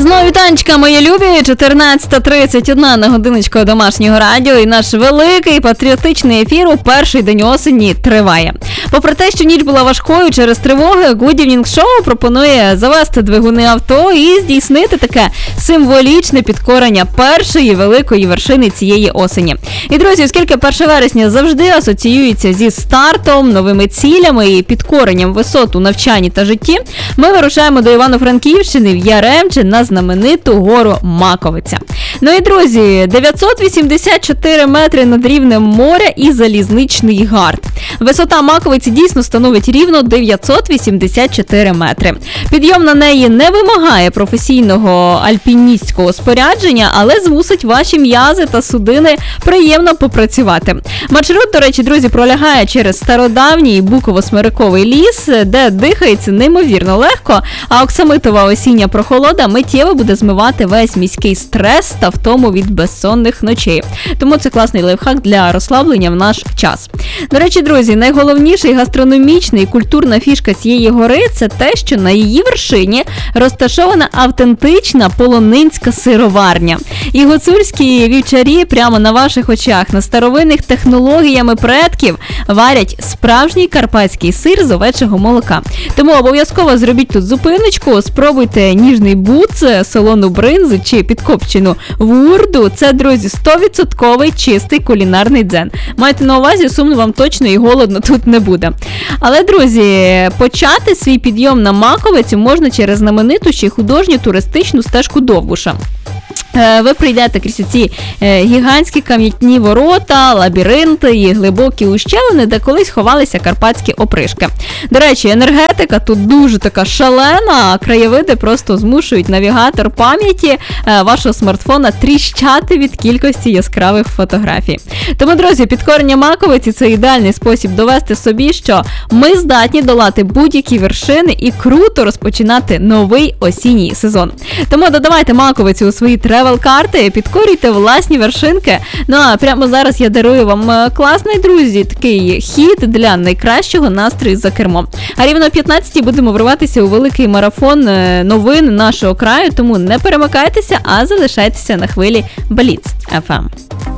Знову вітанечка, мої любі, 14:31 на годиночку домашнього радіо, і наш великий патріотичний ефір у перший день осені триває. Попри те, що ніч була важкою через тривоги, Good Evening Show пропонує завести двигуни авто і здійснити таке символічне підкорення першої великої вершини цієї осені. І, друзі, оскільки 1 вересня завжди асоціюється зі стартом, новими цілями і підкоренням висот у навчанні та житті, ми вирушаємо до Івано-Франківщини в Яремче на знамениту гору Маковиця. Ну і, друзі, 984 метри над рівнем моря і залізничний гард. Висота Маковиці дійсно становить рівно 984 метри. Підйом на неї не вимагає професійного альпіністського спорядження, але змусить ваші м'язи та судини приємно попрацювати. Маршрут, до речі, друзі, пролягає через стародавній буково-смириковий ліс, де дихається неймовірно легко, а оксамитова осіння прохолода миттєво буде змивати весь міський стрес та втому від безсонних ночей. Тому це класний лайфхак для розслаблення в наш час. До речі, друзі, найголовніший гастрономічний і культурна фішка цієї гори – це те, що на її вершині розташована автентична полонинська сироварня. І гуцульські вівчарі прямо на ваших очах на старовинних технологіями предків варять справжній карпатський сир з овечого молока. Тому обов'язково зробіть тут зупиночку, спробуйте ніжний буц, солону бринзу чи підкопчену вурду. Це, друзі, 100% чистий кулінарний дзен. Майте на увазі, сумно вам точно і голодно тут не буде. Але, друзі, почати свій підйом на Маковицю можна через знамениту ще художню туристичну стежку Довбуша. Ви прийдете крізь ці гігантські кам'яні ворота, лабіринти і глибокі ущелини, де колись ховалися карпатські опришки. До речі, енергетика тут дуже така шалена, а краєвиди просто змушують навігатор пам'яті вашого смартфона тріщати від кількості яскравих фотографій. Тому, друзі, підкорення Маковиці – це ідеальний спосіб довести собі, що ми здатні долати будь-які вершини і круто розпочинати новий осінній сезон. Тому додавайте Маковицю у свої тревел-карти, підкорюйте власні вершинки. Ну а прямо зараз я дарую вам класний, друзі, такий хід для найкращого настрою за кермом. А рівно о 15-й будемо вриватися у великий марафон новин нашого краю, тому не перемикайтеся, а залишайтеся на хвилі Бліц FM.